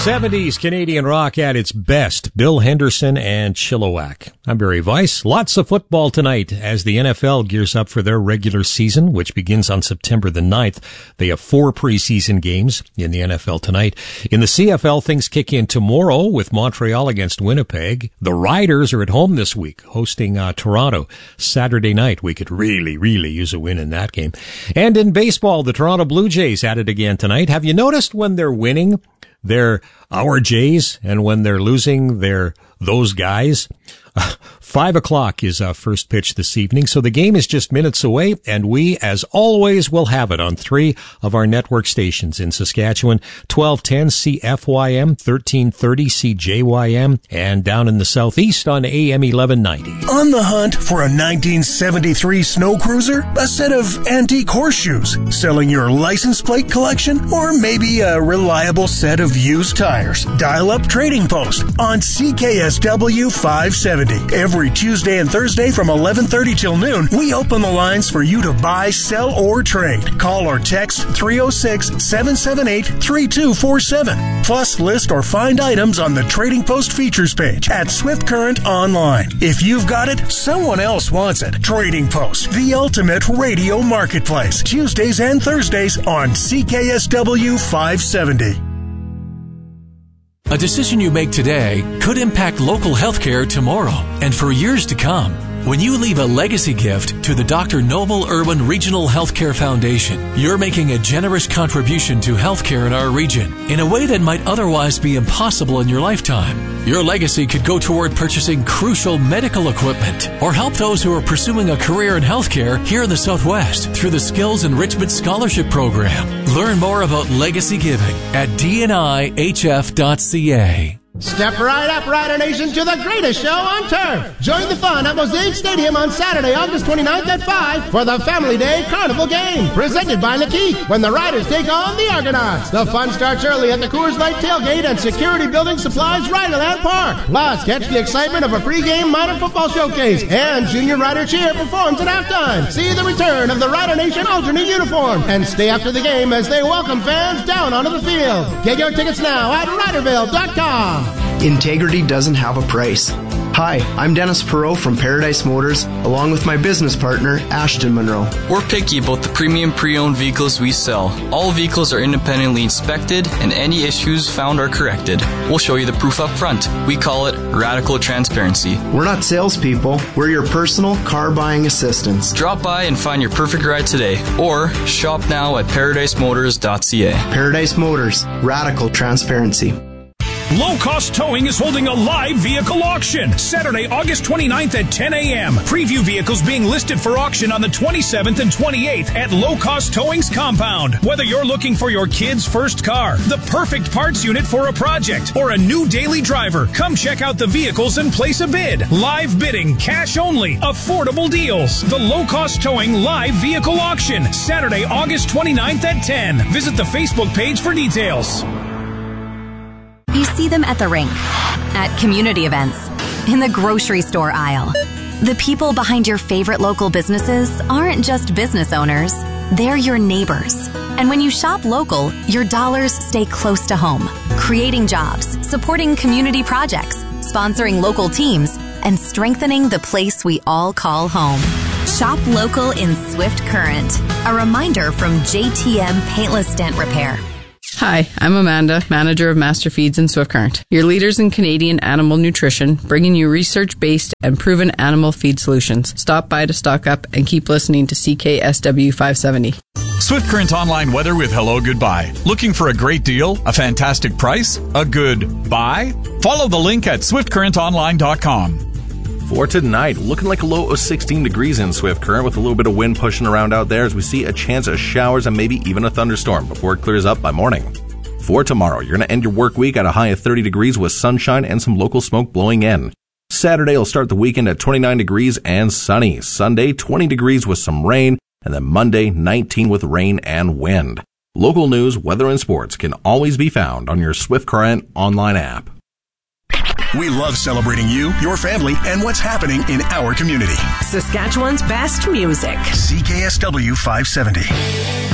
70s Canadian rock at its best. Bill Henderson and Chilliwack. I'm Barry Weiss. Lots of football tonight as the NFL gears up for their regular season, which begins on September the 9th. They have 4 preseason games in the NFL tonight. In the CFL, things kick in tomorrow with Montreal against Winnipeg. The Riders are at home this week, hosting Toronto. Saturday night, we could really use a win in that game. And in baseball, the Toronto Blue Jays at it again tonight. Have you noticed when they're winning, they're our Jays, and when they're losing, they're those guys? 5 o'clock is our first pitch this evening, so the game is just minutes away, and we, as always, will have it on 3 of our network stations in Saskatchewan, 1210 CFYM, 1330 CJYM, and down in the southeast on AM 1190. On the hunt for a 1973 snow cruiser, a set of antique horseshoes, selling your license plate collection, or maybe a reliable set of used tires? Dial up Trading Post on CKSW 570. Every Tuesday and Thursday from 11:30 till noon, we open the lines for you to buy, sell, or trade. Call or text 306-778-3247. Plus, list or find items on the Trading Post features page at Swift Current Online. If you've got it, someone else wants it. Trading Post, the ultimate radio marketplace. Tuesdays and Thursdays on CKSW 570. A decision you make today could impact local healthcare tomorrow and for years to come. When you leave a legacy gift to the Dr. Noble Irwin Regional Healthcare Foundation, you're making a generous contribution to healthcare in our region in a way that might otherwise be impossible in your lifetime. Your legacy could go toward purchasing crucial medical equipment or help those who are pursuing a career in healthcare here in the Southwest through the Skills Enrichment Scholarship Program. Learn more about legacy giving at dnihf.ca. Step right up, Rider Nation, to the greatest show on turf. Join the fun at Mosaic Stadium on Saturday, August 29th at 5 for the Family Day Carnival Game, presented by Lakeith, when the Riders take on the Argonauts. The fun starts early at the Coors Light Tailgate and Security Building Supplies Riderland Park. Plus, catch the excitement of a pregame minor football showcase, and Junior Rider Cheer performs at halftime. See the return of the Rider Nation alternate uniform, and stay after the game as they welcome fans down onto the field. Get your tickets now at Riderville.com. Integrity doesn't have a price. Hi, I'm Dennis Perot from Paradise Motors, along with my business partner, Ashton Monroe. We're picky about the premium pre-owned vehicles we sell. All vehicles are independently inspected, and any issues found are corrected. We'll show you the proof up front. We call it radical transparency. We're not salespeople. We're your personal car buying assistants. Drop by and find your perfect ride today, or shop now at paradisemotors.ca. Paradise Motors, radical transparency. Low Cost Towing is holding a live vehicle auction Saturday, August 29th at 10 a.m. Preview vehicles being listed for auction on the 27th and 28th at Low Cost Towing's compound. Whether you're looking for your kid's first car, the perfect parts unit for a project, or a new daily driver, come check out the vehicles and place a bid. Live bidding, cash only, affordable deals. The Low Cost Towing live vehicle auction Saturday, August 29th at 10. Visit the Facebook page for details. You see them at the rink, at community events, in the grocery store aisle. The people behind your favorite local businesses aren't just business owners, they're your neighbors. And when you shop local, your dollars stay close to home, creating jobs, supporting community projects, sponsoring local teams, and strengthening the place we all call home. Shop local in Swift Current. A reminder from JTM Paintless Dent Repair. Hi, I'm Amanda, manager of Master Feeds in Swift Current, your leaders in Canadian animal nutrition, bringing you research-based and proven animal feed solutions. Stop by to stock up and keep listening to CKSW 570. Swift Current online weather with Hello Goodbye. Looking for a great deal, a fantastic price, a good buy? Follow the link at swiftcurrentonline.com. For tonight, looking like a low of 16 degrees in Swift Current with a little bit of wind pushing around out there as we see a chance of showers and maybe even a thunderstorm before it clears up by morning. For tomorrow, you're going to end your work week at a high of 30 degrees with sunshine and some local smoke blowing in. Saturday will start the weekend at 29 degrees and sunny. Sunday, 20 degrees with some rain, and then Monday, 19 with rain and wind. Local news, weather, and sports can always be found on your Swift Current online app. We love celebrating you, your family, and what's happening in our community. Saskatchewan's best music. CKSW 570.